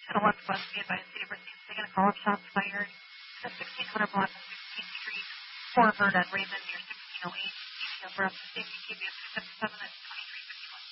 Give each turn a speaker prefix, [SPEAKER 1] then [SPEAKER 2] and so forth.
[SPEAKER 1] At 11 West, be advised, City of Racine, taking a call of shots fired at 1600 block of 16th Street. 4 heard at Raymond near 1608. Details were up to safety. KBS 257 at